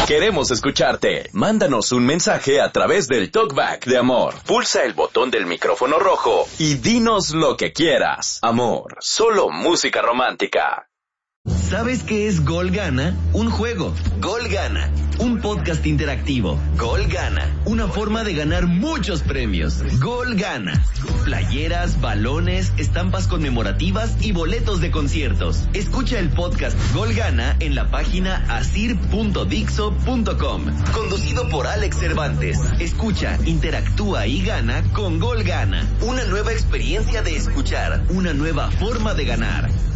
Queremos escucharte. Mándanos un mensaje a través del TalkBack de Amor. Pulsa el botón del micrófono rojo y dinos lo que quieras. Amor, solo música romántica. ¿Sabes qué es Gol Gana? Un juego. Gol Gana. Un podcast interactivo. Gol Gana. Una forma de ganar muchos premios. Gol Gana. Playeras, balones, estampas conmemorativas y boletos de conciertos. Escucha el podcast Gol Gana en la página asir.dixo.com. Conducido por Alex Cervantes. Escucha, interactúa y gana con Gol Gana. Una nueva experiencia de escuchar. Una nueva forma de ganar.